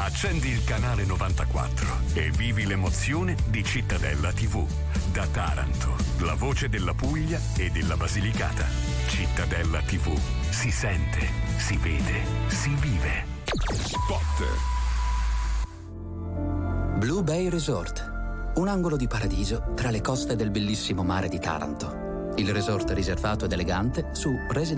Accendi il canale 94 e vivi l'emozione di Cittadella TV. Da Taranto, la voce della Puglia e della Basilicata. Cittadella TV. Si sente, si vede, si vive. Spot. Blue Bay Resort, un angolo di paradiso tra le coste del bellissimo mare di Taranto. Il resort riservato ed elegante su Residence